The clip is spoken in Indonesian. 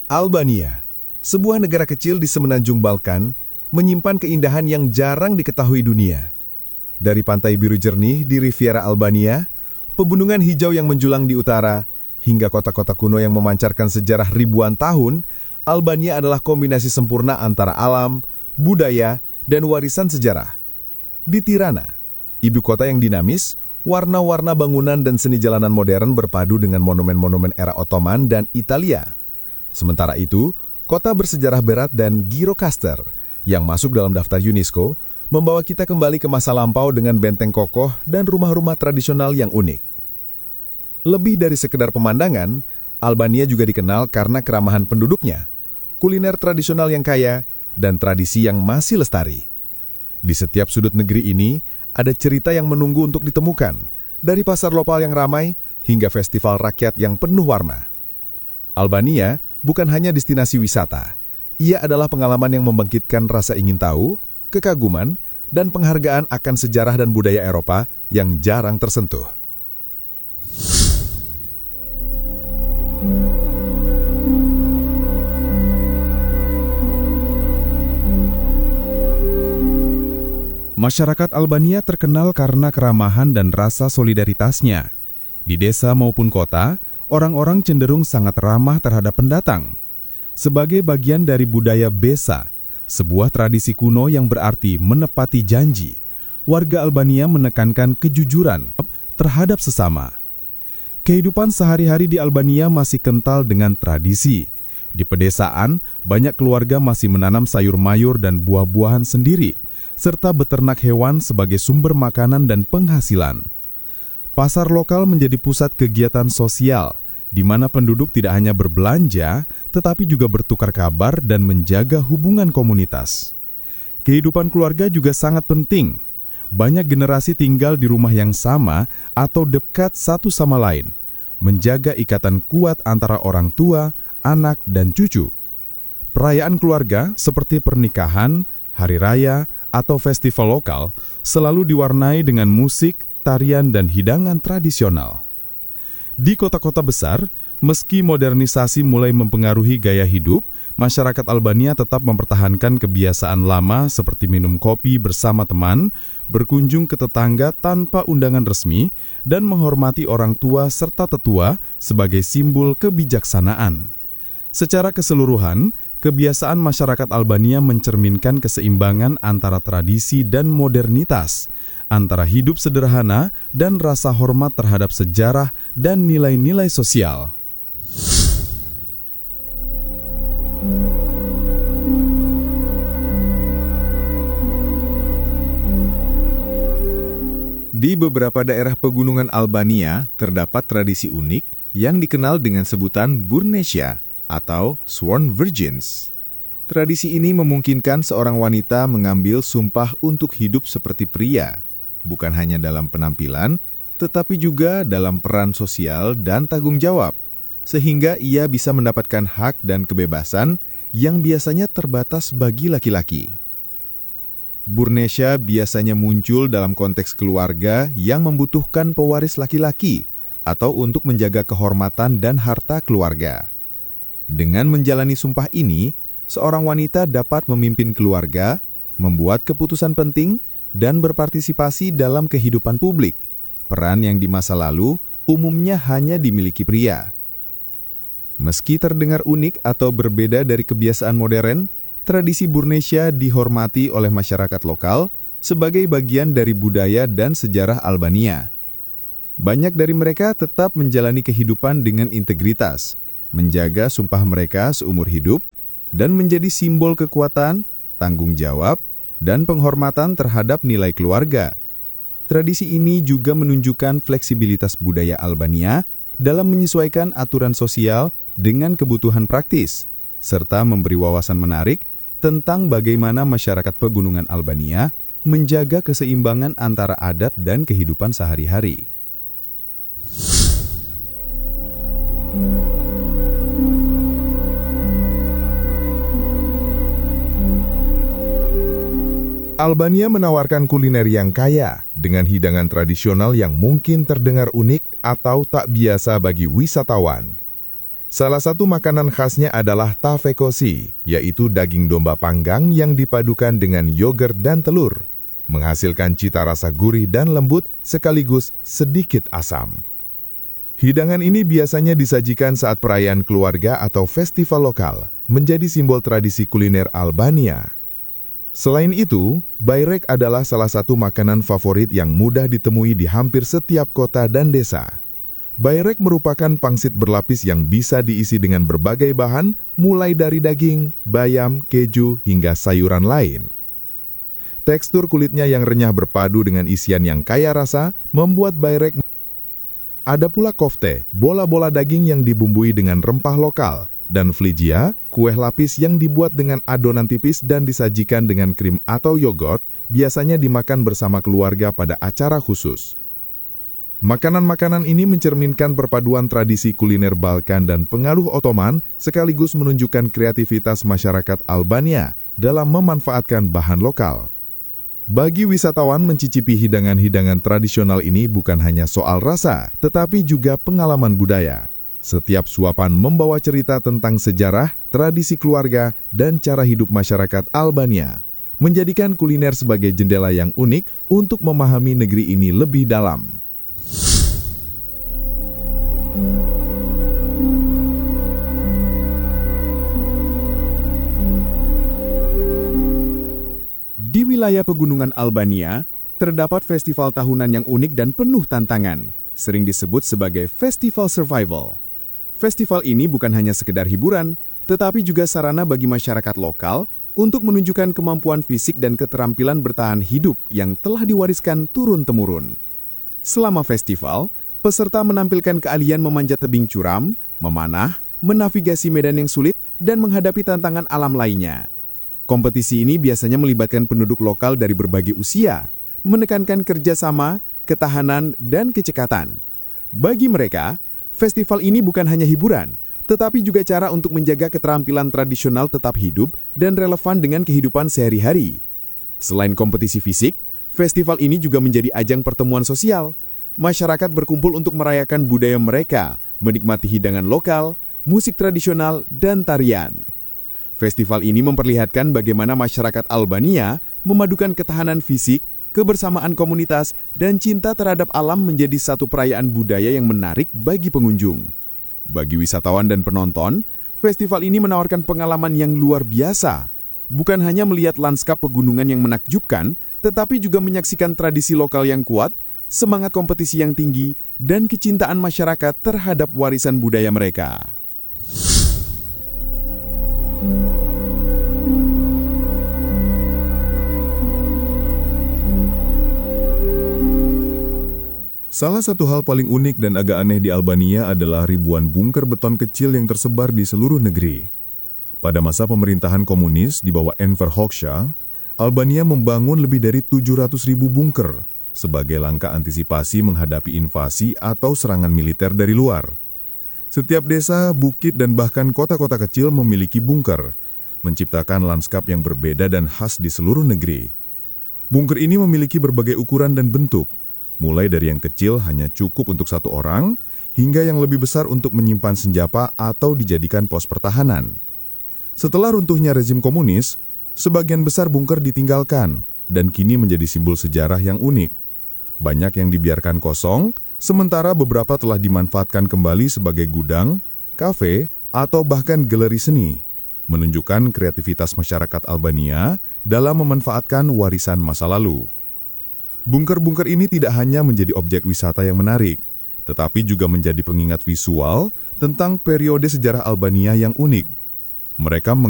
Albania, sebuah negara kecil di semenanjung Balkan, menyimpan keindahan yang jarang diketahui dunia. Dari pantai biru jernih di Riviera Albania, pegunungan hijau yang menjulang di utara, hingga kota-kota kuno yang memancarkan sejarah ribuan tahun, Albania adalah kombinasi sempurna antara alam, budaya, dan warisan sejarah. Di Tirana, ibu kota yang dinamis, warna-warna bangunan dan seni jalanan modern berpadu dengan monumen-monumen era Ottoman dan Italia. Sementara itu, kota bersejarah berat dan Gjirokastër, yang masuk dalam daftar UNESCO, membawa kita kembali ke masa lampau dengan benteng kokoh dan rumah-rumah tradisional yang unik. Lebih dari sekedar pemandangan, Albania juga dikenal karena keramahan penduduknya, kuliner tradisional yang kaya, dan tradisi yang masih lestari. Di setiap sudut negeri ini, ada cerita yang menunggu untuk ditemukan, dari pasar lokal yang ramai hingga festival rakyat yang penuh warna. Albania bukan hanya destinasi wisata, ia adalah pengalaman yang membangkitkan rasa ingin tahu, kekaguman, dan penghargaan akan sejarah dan budaya Eropa yang jarang tersentuh. Masyarakat Albania terkenal karena keramahan dan rasa solidaritasnya. Di desa maupun kota, orang-orang cenderung sangat ramah terhadap pendatang. Sebagai bagian dari budaya Besa, sebuah tradisi kuno yang berarti menepati janji, warga Albania menekankan kejujuran terhadap sesama. Kehidupan sehari-hari di Albania masih kental dengan tradisi. Di pedesaan, banyak keluarga masih menanam sayur mayur dan buah-buahan sendiri, serta beternak hewan sebagai sumber makanan dan penghasilan. Pasar lokal menjadi pusat kegiatan sosial, di mana penduduk tidak hanya berbelanja, tetapi juga bertukar kabar dan menjaga hubungan komunitas. Kehidupan keluarga juga sangat penting. Banyak generasi tinggal di rumah yang sama atau dekat satu sama lain, menjaga ikatan kuat antara orang tua, anak, dan cucu. Perayaan keluarga seperti pernikahan, hari raya, atau festival lokal selalu diwarnai dengan musik, tarian, dan hidangan tradisional. Di kota-kota besar, meski modernisasi mulai mempengaruhi gaya hidup, masyarakat Albania tetap mempertahankan kebiasaan lama seperti minum kopi bersama teman, berkunjung ke tetangga tanpa undangan resmi, dan menghormati orang tua serta tetua sebagai simbol kebijaksanaan. Secara keseluruhan, kebiasaan masyarakat Albania mencerminkan keseimbangan antara tradisi dan modernitas, antara hidup sederhana dan rasa hormat terhadap sejarah dan nilai-nilai sosial. Di beberapa daerah pegunungan Albania, terdapat tradisi unik yang dikenal dengan sebutan Burnesia atau Sworn Virgins. Tradisi ini memungkinkan seorang wanita mengambil sumpah untuk hidup seperti pria, bukan hanya dalam penampilan, tetapi juga dalam peran sosial dan tanggung jawab, sehingga ia bisa mendapatkan hak dan kebebasan yang biasanya terbatas bagi laki-laki. Burnesia biasanya muncul dalam konteks keluarga yang membutuhkan pewaris laki-laki atau untuk menjaga kehormatan dan harta keluarga. Dengan menjalani sumpah ini, seorang wanita dapat memimpin keluarga, membuat keputusan penting, dan berpartisipasi dalam kehidupan publik, peran yang di masa lalu umumnya hanya dimiliki pria. Meski terdengar unik atau berbeda dari kebiasaan modern, tradisi Burnesia dihormati oleh masyarakat lokal sebagai bagian dari budaya dan sejarah Albania. Banyak dari mereka tetap menjalani kehidupan dengan integritas, menjaga sumpah mereka seumur hidup, dan menjadi simbol kekuatan, tanggung jawab, dan penghormatan terhadap nilai keluarga. Tradisi ini juga menunjukkan fleksibilitas budaya Albania dalam menyesuaikan aturan sosial dengan kebutuhan praktis, serta memberi wawasan menarik tentang bagaimana masyarakat pegunungan Albania menjaga keseimbangan antara adat dan kehidupan sehari-hari. Albania menawarkan kuliner yang kaya dengan hidangan tradisional yang mungkin terdengar unik atau tak biasa bagi wisatawan. Salah satu makanan khasnya adalah tafekosi, yaitu daging domba panggang yang dipadukan dengan yogurt dan telur, menghasilkan cita rasa gurih dan lembut sekaligus sedikit asam. Hidangan ini biasanya disajikan saat perayaan keluarga atau festival lokal, menjadi simbol tradisi kuliner Albania. Selain itu, bayrek adalah salah satu makanan favorit yang mudah ditemui di hampir setiap kota dan desa. Bayrek merupakan pangsit berlapis yang bisa diisi dengan berbagai bahan, mulai dari daging, bayam, keju, hingga sayuran lain. Tekstur kulitnya yang renyah berpadu dengan isian yang kaya rasa membuat bayrek. Ada pula kofte, bola-bola daging yang dibumbui dengan rempah lokal, dan flijia, kue lapis yang dibuat dengan adonan tipis dan disajikan dengan krim atau yogurt, biasanya dimakan bersama keluarga pada acara khusus. Makanan-makanan ini mencerminkan perpaduan tradisi kuliner Balkan dan pengaruh Ottoman, sekaligus menunjukkan kreativitas masyarakat Albania dalam memanfaatkan bahan lokal. Bagi wisatawan, mencicipi hidangan-hidangan tradisional ini bukan hanya soal rasa, tetapi juga pengalaman budaya. Setiap suapan membawa cerita tentang sejarah, tradisi keluarga, dan cara hidup masyarakat Albania, menjadikan kuliner sebagai jendela yang unik untuk memahami negeri ini lebih dalam. Di wilayah pegunungan Albania, terdapat festival tahunan yang unik dan penuh tantangan, sering disebut sebagai Festival Survival. Festival ini bukan hanya sekedar hiburan, tetapi juga sarana bagi masyarakat lokal untuk menunjukkan kemampuan fisik dan keterampilan bertahan hidup yang telah diwariskan turun-temurun. Selama festival, peserta menampilkan keahlian memanjat tebing curam, memanah, menavigasi medan yang sulit, dan menghadapi tantangan alam lainnya. Kompetisi ini biasanya melibatkan penduduk lokal dari berbagai usia, menekankan kerjasama, ketahanan, dan kecekatan. Bagi mereka, festival ini bukan hanya hiburan, tetapi juga cara untuk menjaga keterampilan tradisional tetap hidup dan relevan dengan kehidupan sehari-hari. Selain kompetisi fisik, festival ini juga menjadi ajang pertemuan sosial. Masyarakat berkumpul untuk merayakan budaya mereka, menikmati hidangan lokal, musik tradisional, dan tarian. Festival ini memperlihatkan bagaimana masyarakat Albania memadukan ketahanan fisik, kebersamaan komunitas, dan cinta terhadap alam menjadi satu perayaan budaya yang menarik bagi pengunjung. Bagi wisatawan dan penonton, festival ini menawarkan pengalaman yang luar biasa. Bukan hanya melihat lanskap pegunungan yang menakjubkan, tetapi juga menyaksikan tradisi lokal yang kuat, semangat kompetisi yang tinggi, dan kecintaan masyarakat terhadap warisan budaya mereka. Salah satu hal paling unik dan agak aneh di Albania adalah ribuan bunker beton kecil yang tersebar di seluruh negeri. Pada masa pemerintahan komunis di bawah Enver Hoxha, Albania membangun lebih dari 700.000 bunker sebagai langkah antisipasi menghadapi invasi atau serangan militer dari luar. Setiap desa, bukit, dan bahkan kota-kota kecil memiliki bunker, menciptakan lanskap yang berbeda dan khas di seluruh negeri. Bunker ini memiliki berbagai ukuran dan bentuk, mulai dari yang kecil hanya cukup untuk satu orang, hingga yang lebih besar untuk menyimpan senjata atau dijadikan pos pertahanan. Setelah runtuhnya rezim komunis, sebagian besar bunker ditinggalkan, dan kini menjadi simbol sejarah yang unik. Banyak yang dibiarkan kosong, sementara beberapa telah dimanfaatkan kembali sebagai gudang, kafe, atau bahkan galeri seni, menunjukkan kreativitas masyarakat Albania dalam memanfaatkan warisan masa lalu. Bunker-bunker ini tidak hanya menjadi objek wisata yang menarik, tetapi juga menjadi pengingat visual tentang periode sejarah Albania yang unik. Mereka